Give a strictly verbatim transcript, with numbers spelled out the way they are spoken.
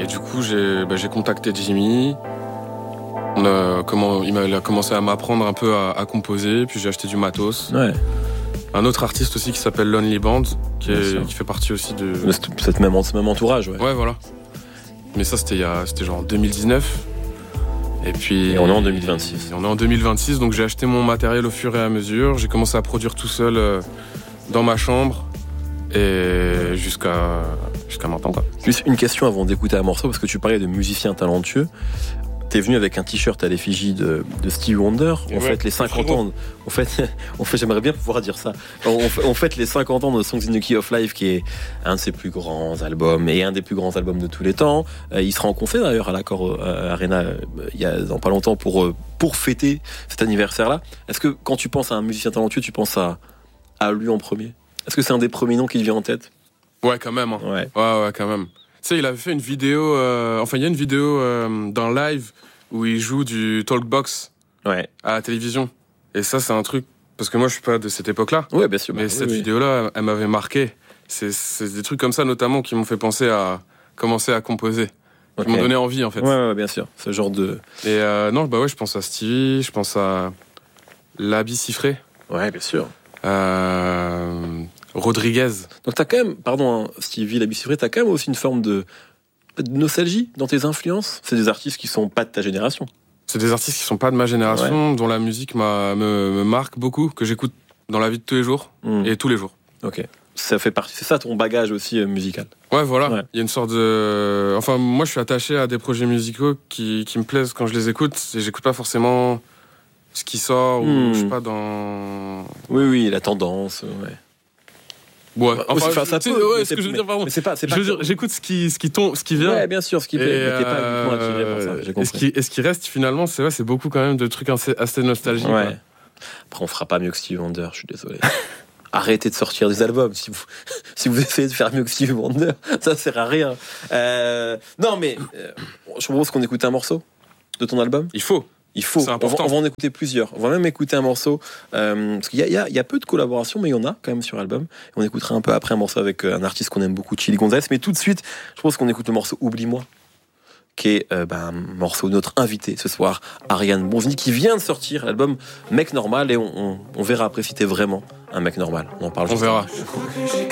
du coup, j'ai, bah, j'ai contacté Jimmy. On a, comment, il, m'a, il a commencé à m'apprendre un peu à, à composer, puis j'ai acheté du matos. Ouais. Un autre artiste aussi qui s'appelle Lonely Band, qui, est, qui fait partie aussi de... Cette même, ce même entourage, ouais. Ouais, voilà. Mais ça, c'était, il y a, c'était genre en deux mille dix-neuf. Et puis... Et on est en deux mille vingt-six. Et on est en deux mille vingt-six, donc j'ai acheté mon matériel au fur et à mesure. J'ai commencé à produire tout seul euh, dans ma chambre. Et jusqu'à, jusqu'à maintenant, quoi. Juste une question avant d'écouter un morceau, parce que tu parlais de musiciens talentueux. T'es venu avec un t-shirt à l'effigie de, de Stevie Wonder. On ouais, fête les cinquante ans. On fait, on fait, j'aimerais bien pouvoir dire ça. On, on fête les cinquante ans de Songs in the Key of Life, qui est un de ses plus grands albums et un des plus grands albums de tous les temps. Euh, il sera en concert d'ailleurs à l'Accor euh, Arena euh, il y a dans pas longtemps pour euh, pour fêter cet anniversaire-là. Est-ce que quand tu penses à un musicien talentueux, tu penses à à lui en premier? Est-ce que c'est un des premiers noms qui te vient en tête? Ouais, quand même. Hein. Ouais. ouais, ouais, quand même. Tu sais, il avait fait une vidéo, euh, enfin, il y a une vidéo euh, d'un live où il joue du talkbox ouais. à la télévision. Et ça, c'est un truc, parce que moi, je suis pas de cette époque-là. Ouais, bien sûr. Mais oui, cette oui. vidéo-là, elle m'avait marqué. C'est, c'est des trucs comme ça, notamment, qui m'ont fait penser à commencer à composer. Qui okay. m'ont donné envie, en fait. Ouais, ouais, bien sûr. Ce genre de... Et euh, non, bah ouais, je pense à Stevie, je pense à Labi Siffré. Ouais, bien sûr. Euh... Rodriguez. Donc t'as quand même, pardon, hein, Stevie, Labi Siffré, t'as quand même aussi une forme de, de nostalgie dans tes influences. C'est des artistes qui sont pas de ta génération. C'est des artistes qui sont pas de ma génération, ouais. dont la musique m'a, me, me marque beaucoup, que j'écoute dans la vie de tous les jours mmh. et tous les jours. Ok. Ça fait partie. C'est ça ton bagage aussi euh, musical. Ouais, voilà. Ouais. Il y a une sorte de. Enfin, moi, je suis attaché à des projets musicaux qui, qui me plaisent quand je les écoute. Et j'écoute pas forcément ce qui sort mmh. ou je sais pas dans. Oui, oui, la tendance. Ouais. Ouais, enfin, enfin, ça peut, peut, ouais, ce que je veux dire, pardon. Mais c'est pas, c'est pas je veux dire, j'écoute ce qui, ce qui tombe, ce qui vient. Ouais, bien sûr, ce qui plaît. Et, mais t'es pas uniquement attiré par ça, j'ai compris. Et ce qui, et ce qui reste, finalement, c'est, ouais, c'est beaucoup quand même de trucs assez, assez nostalgiques. Ouais. Quoi. Après, on fera pas mieux que Stevie Wonder, je suis désolé. Arrêtez de sortir des albums. Si vous, si vous essayez de faire mieux que Stevie Wonder, ça sert à rien. Euh, non, mais, euh, je propose qu'on écoute un morceau de ton album. Il faut. Il faut. C'est important. On va, on va en écouter plusieurs. On va même écouter un morceau. Euh, parce qu'il y a, il y, a, il y a peu de collaborations, mais il y en a quand même sur l'album. Et on écoutera un peu après un morceau avec un artiste qu'on aime beaucoup, Chili Gonzalez. Mais tout de suite, je pense qu'on écoute le morceau Oublie-moi, qui est euh, ben, un morceau de notre invité ce soir, Ariane Bonveny, qui vient de sortir l'album Mec Normal. Et on, on, on verra après si t'es vraiment un mec normal. On en parle. On verra.